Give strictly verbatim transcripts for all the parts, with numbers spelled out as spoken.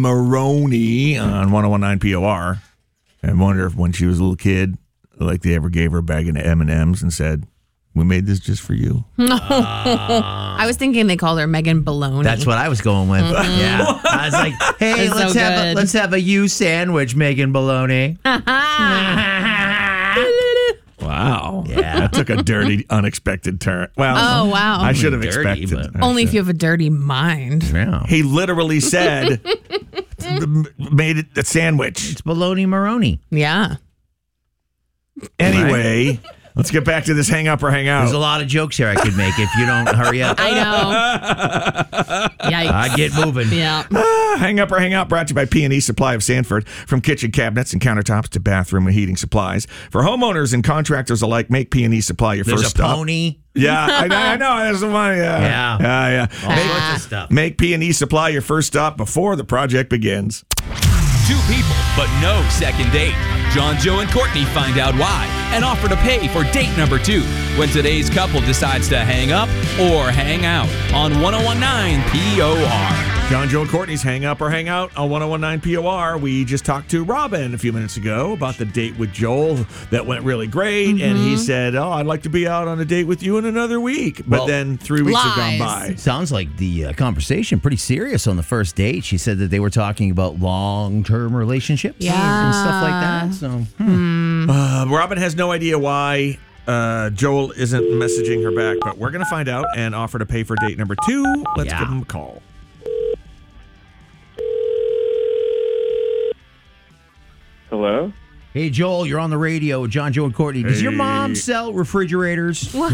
Maroney on one oh one nine P O R. I wonder if when she was a little kid, like they ever gave her a bag of M and M's and said, "We made this just for you." No. Uh, I was thinking they called her Megan Baloney. That's what I was going with. Mm-hmm. Yeah. I was like, hey, It's let's so have a, good. let's have a you sandwich, Megan Baloney. Wow. Yeah. That took a dirty, unexpected turn. Well, Oh, wow. I should have Dirty, expected. but- I Only if should. you have a dirty mind. Yeah. He literally said, made it a sandwich. It's Baloney Maroney. Yeah. Anyway, let's get back to this hang up or hang There's a out. lot of jokes here I could make if you don't hurry up. I know. Yikes. I get moving. Yeah. Ah, hang up or hang out brought to you by P and E Supply of Sanford. From kitchen cabinets and countertops to bathroom and heating supplies. For homeowners and contractors alike, make P and E Supply your There's first a stop. pony. Yeah, I, I know. That's the one. Yeah. Yeah. Yeah, yeah. All Make, sorts of stuff. make P and E Supply your first stop before the project begins. Two people, but no second date. John, Joe, and Courtney find out why and offer to pay for date number two when today's couple decides to hang up or hang out on one oh one nine P O R. John, Joe, and Courtney's Hang Up or Hang Out on one oh one nine P O R. We just talked to Robin a few minutes ago about the date with Joel that went really great. Mm-hmm. And he said, oh, I'd like to be out on a date with you in another week. But Well, then three weeks have gone lies. by. Sounds like the uh, conversation pretty serious on the first date. She said that they were talking about long-term relationships Yeah. and stuff like that. So, hmm. Uh, Robin has no idea why uh, Joel isn't messaging her back, but we're going to find out and offer to pay for date number two. Let's Yeah. give him a call. Hello? Hey, Joel, you're on the radio with John, Joe, and Courtney. Does your Hey. mom sell refrigerators? What?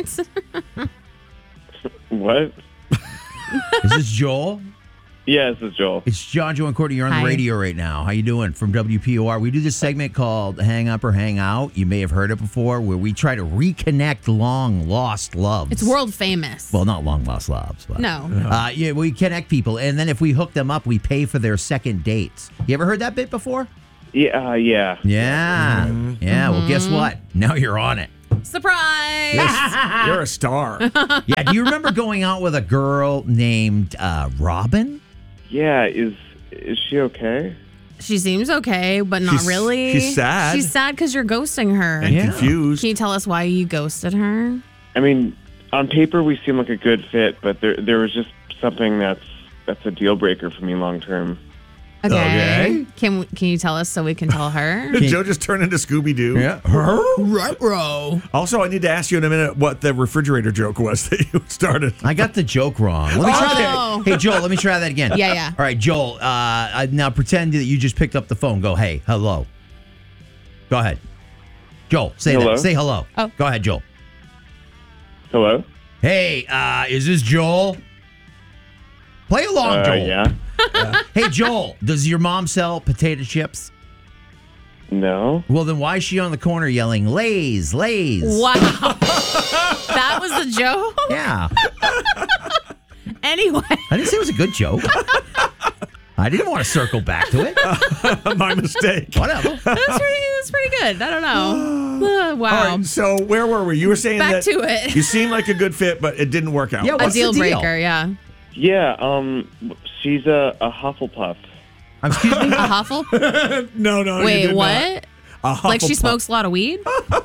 What? Is this Joel? Yeah, this is Joel. It's John, Joe, and Courtney. You're on Hi. the radio right now. How you doing? From W P O R. We do this segment called Hang Up or Hang Out. You may have heard it before, where we try to reconnect long-lost loves. It's world famous. Well, not long-lost loves, but... No. Uh, yeah, we connect people, and then if we hook them up, we pay for their second dates. You ever heard that bit before? Yeah, uh, yeah. Yeah. Yeah, well, guess what? Now you're on it. Surprise! You're a star. Yeah, do you remember going out with a girl named uh, Robin? Yeah, is is she okay? She seems okay, but not She's- really. she's sad. She's sad because you're ghosting her. And Yeah. confused. Can you tell us why you ghosted her? I mean, on paper we seem like a good fit, but there there was just something that's that's a deal breaker for me long term. Okay. Okay. Can Can you tell us so we can tell her? Did Joe just turn into Scooby-Doo? Right, bro. Also, I need to ask you in a minute what the refrigerator joke was that you started. I got the joke wrong. Let me try Oh. that. Hey, Joel, let me try that again. Yeah, yeah. All right, Joel, uh, uh, now pretend that you just picked up the phone. Go, hey, hello. Go ahead. Joel, say Hello? that. Say hello. Oh. Go ahead, Joel. Hello? Hey, uh, is this Joel? Play along, Uh, Joel. yeah. Hey, Joel, does your mom sell potato chips? No. Well, then why is she on the corner yelling, Lay's, Lay's? Wow. That was the joke? Yeah. Anyway. I didn't say it was a good joke. I didn't want to circle back to it. My mistake. Whatever. That's pretty, that's pretty good. I don't know. Uh, wow. All right, so where were we? You were saying Back that to it. you seemed like a good fit, but it didn't work out. Yeah, A what's deal the deal? breaker, yeah. Yeah, um she's a, a Hufflepuff. Um, Excuse me? A huffle? no, no. you Wait, did what? not. A Like she Hufflepuff. smokes a lot of weed?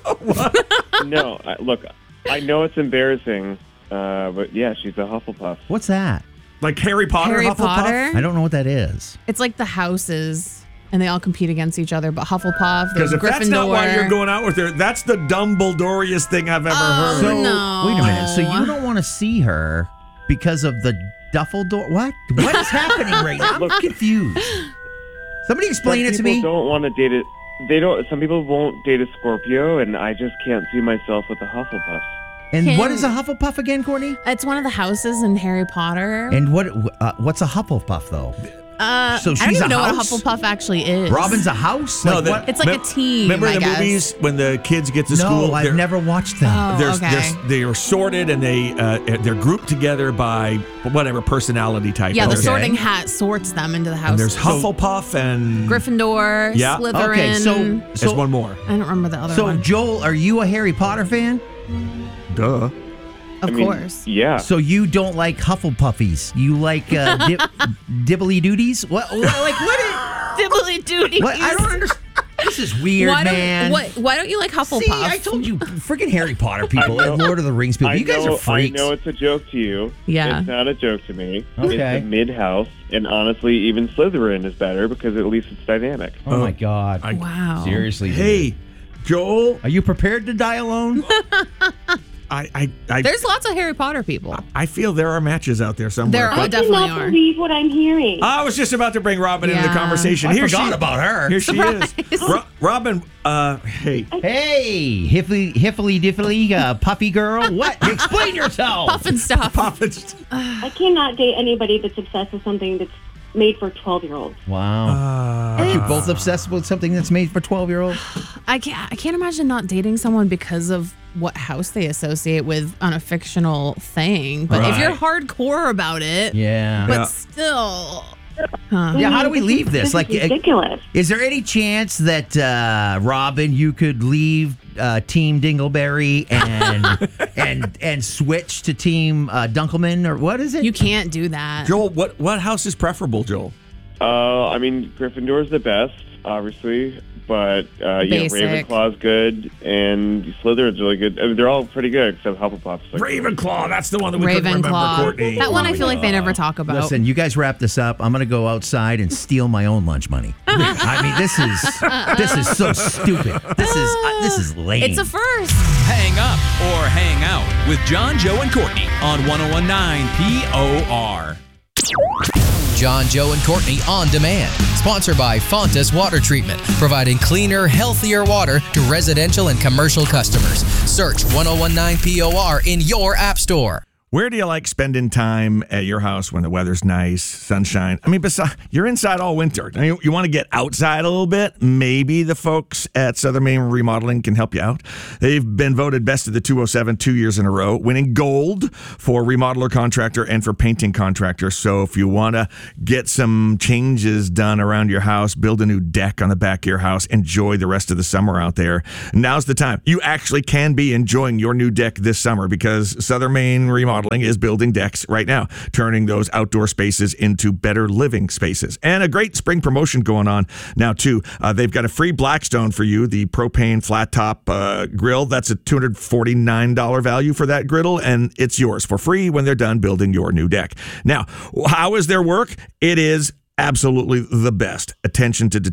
No, I, look, I know it's embarrassing, uh, but yeah, she's a Hufflepuff. What's that? Like Harry Potter, Harry Hufflepuff? Potter? I don't know what that is. It's like the houses, and they all compete against each other. But Hufflepuff, Because there's if Gryffindor. that's not why you're going out with her, that's the Dumbledoriest thing I've ever Oh, heard. So, no. wait a minute. So you don't want to see her because of the Duffledore? What? What is happening right now? I'm Look- confused. Somebody explain some it to people me. don't want to date it. They don't. Some people won't date a Scorpio, and I just can't see myself with a Hufflepuff. And Can- what is a Hufflepuff again, Courtney? It's one of the houses in Harry Potter. And what? Uh, what's a Hufflepuff though? uh, so I don't she's even a know house? what a Hufflepuff actually is. Robin's a house? No, Like the- what? It's like Mem- a team, Remember I the guess. movies when the kids get to no, school? I've they're- never watched them. Oh, There's, okay. there's, they are sorted and they uh, they're grouped together by whatever personality type. Yeah, the Okay. sorting hat sorts them into the house. And there's Hufflepuff and Gryffindor, Yeah. Slytherin. Okay, so There's so one more. I don't remember the other so one. Joel, are you a Harry Potter fan? Duh. Of I mean, course. Yeah. So you don't like Hufflepuffies? You like uh, dib- dibbly duties? What? what- Like what? Is, Dibbly duty. what? I don't understand. This is weird, why man. Don't, what, why don't you like Hufflepuff? See, I told you, freaking Harry Potter people I know- and Lord of the Rings people. I You guys know, are freaks. I know it's a joke to you. Yeah. It's not a joke to me. Okay. It's a mid-house, and honestly, even Slytherin is better because at least it's dynamic. Oh my God! I- Wow. Seriously, dude. Hey, Joel, Are you prepared to die alone? I, I, I, There's lots of Harry Potter people. I feel there are matches out there somewhere. There are but- definitely I cannot are. believe what I'm hearing. I was just about to bring Robin into the Yeah. conversation. I Here forgot she, about her. Here Surprise. she is. Ro- Robin, uh, hey. Hey, hiffly, hiffly, diffily, uh, puffy girl. What? Explain yourself. Puff and stuff. Poppins. I cannot date anybody that's obsessed with something that's made for twelve-year-olds. Wow. Uh, Aren't you both obsessed with something that's made for twelve-year-olds? I can't. I can't imagine not dating someone because of what house they associate with on a fictional thing. But if you're hardcore about it, Yeah. but Yeah. still, Yeah, how do we leave this? This Like, is ridiculous. is there any chance that uh, Robin, you could leave uh, Team Dingleberry and and and switch to Team uh, Dunkelman, or what is it? you can't do that. Joel, what, what house is preferable, Joel? Uh, I mean, Gryffindor's the best, obviously, but uh, you know, Basic. Ravenclaw's good, and Slytherin's really good. I mean, they're all pretty good except Hufflepuff's. Like, Ravenclaw. That's the one that we couldn't remember, Ravenclaw. Courtney. That one I feel like they never talk about. Listen, you guys wrap this up. I'm gonna go outside and steal my own lunch money. I mean, this is this is so stupid. This is uh, this is lame. It's a first. Hang up or hang out with John, Joe, and Courtney on one oh one nine P O R. John, Joe, and Courtney on demand. Sponsored by Fontas Water Treatment, providing cleaner, healthier water to residential and commercial customers. Search one oh one nine P O R in your app store. Where do you like spending time at your house when the weather's nice, sunshine? I mean, besides, you're inside all winter. I mean, you want to get outside a little bit? Maybe the folks at Southern Maine Remodeling can help you out. They've been voted best of the two oh seven two years in a row, winning gold for remodeler contractor and for painting contractor. So if you want to get some changes done around your house, build a new deck on the back of your house, enjoy the rest of the summer out there, now's the time. You actually can be enjoying your new deck this summer because Southern Maine Remodeling is building decks right now, turning those outdoor spaces into better living spaces. And a great spring promotion going on now, too. Uh, they've got a free Blackstone for you, the propane flat top uh, grill. That's a two hundred forty-nine dollars value for that griddle, and it's yours for free when they're done building your new deck. Now, how is their work? It is absolutely the best. Attention to